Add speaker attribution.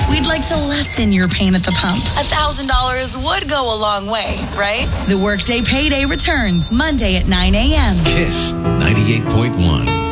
Speaker 1: We'd like to lessen your pain at the pump. $1,000 would go a long way, right? The Workday Payday returns Monday at 9 a.m.
Speaker 2: Kiss 98.1.